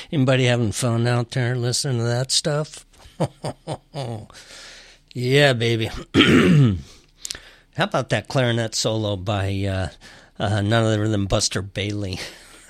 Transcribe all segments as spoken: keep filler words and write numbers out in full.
Anybody having fun out there listening to that stuff? Yeah, baby. How about that clarinet solo by uh, uh, none other than Buster Bailey?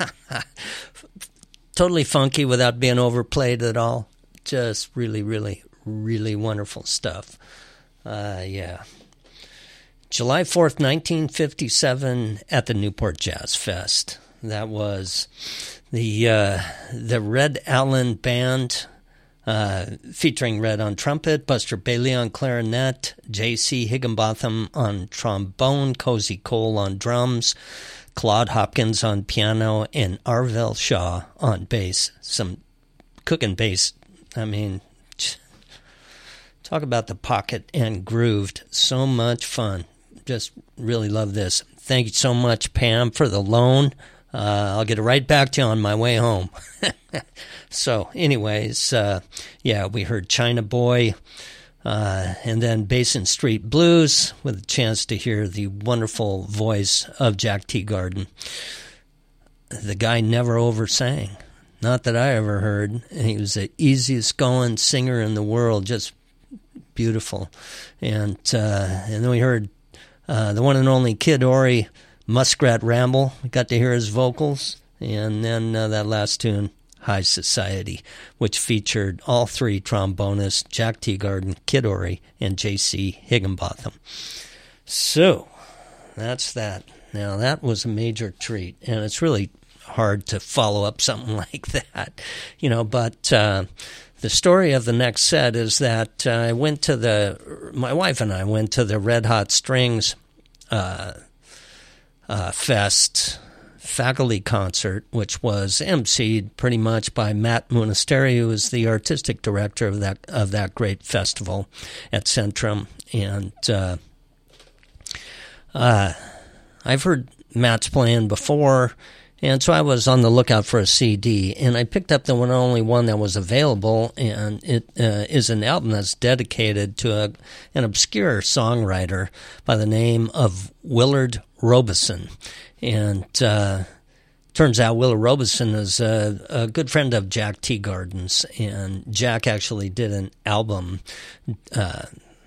Totally funky without being overplayed at all. Just really, really, really wonderful stuff. Uh, yeah. July fourth, nineteen fifty-seven at the Newport Jazz Fest. That was the uh, the Red Allen Band, uh, featuring Red on trumpet, Buster Bailey on clarinet, J C Higginbotham on trombone, Cozy Cole on drums, Claude Hopkins on piano, and Arvell Shaw on bass. Some cooking bass. I mean, talk about the pocket and grooved. So much fun. Just really love this. Thank you so much, Pam, for the loan. Uh, I'll get it right back to you on my way home. So, anyways, uh, yeah, we heard China Boy, uh, and then Basin Street Blues with a chance to hear the wonderful voice of Jack Teagarden. The guy never oversang. Not that I ever heard. He was the easiest going singer in the world, just beautiful. And uh, and then we heard uh, the one and only Kid Ory, Muskrat Ramble. We got to hear his vocals. And then uh, that last tune, High Society, which featured all three trombonists, Jack Teagarden, Kid Ory, and J C Higginbotham. So, that's that. Now, that was a major treat, and it's really hard to follow up something like that, you know, but uh, the story of the next set is that uh, I went to the, my wife and I went to the Red Hot Strings uh, uh, Fest faculty concert, which was emceed pretty much by Matt Munisteri, who is the artistic director of that of that great festival at Centrum. And uh, uh, I've heard Matt's playing before, and so I was on the lookout for a C D, and I picked up the one and only one that was available, and it uh, is an album that's dedicated to a, an obscure songwriter by the name of Willard Robeson. And uh, turns out Willard Robeson is a, a good friend of Jack Teagarden's, and Jack actually did an album uh,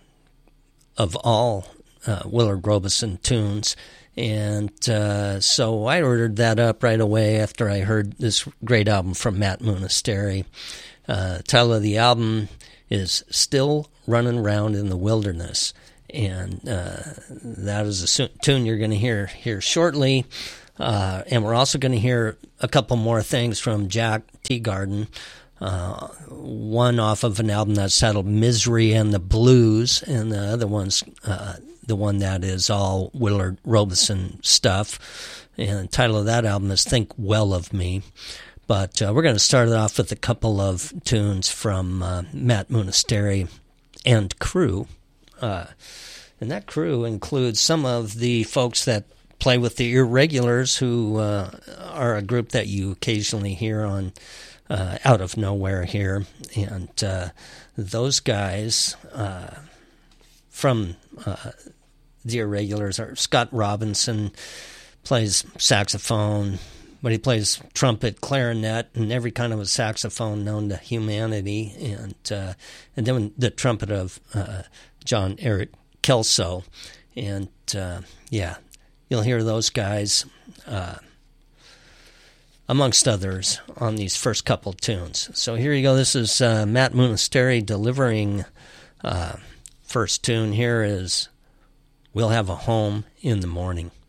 of all uh, Willard Robeson tunes. And uh, so I ordered that up right away after I heard this great album from Matt Munisteri. Uh, title of the album is Still Running Around in the Wilderness. And uh, that is a su- tune you're going to hear here shortly. Uh, and we're also going to hear a couple more things from Jack Teagarden. Uh, one off of an album that's titled Misery and the Blues, and the other one's uh, the one that is all Willard Robeson stuff. And the title of that album is Think Well of Me. But uh, we're going to start it off with a couple of tunes from uh, Matt Munisteri and crew. Uh, and that crew includes some of the folks that play with the Irregulars, who uh, are a group that you occasionally hear on uh, Out of Nowhere here. And uh, those guys uh, from uh, the Irregulars are Scott Robinson, plays saxophone, but he plays trumpet, clarinet, and every kind of a saxophone known to humanity. And uh, and then the trumpet of uh, John Eric Kelso. And, uh, yeah, you'll hear those guys, uh, amongst others, on these first couple tunes. So here you go. This is uh, Matt Munisteri delivering uh, first tune. Here is We'll Have a Home in the Morning.